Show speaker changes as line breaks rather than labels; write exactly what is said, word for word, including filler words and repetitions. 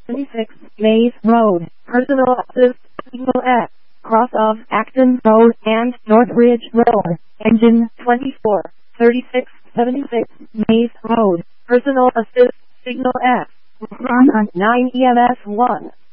twenty-six, Maze Road, Personal Assist, Signal X, cross of Acton Road and Northridge Road, engine twenty-four, thirty-six seventy-six, Maze Road, Personal Assist, Signal X, run on nine E M S one.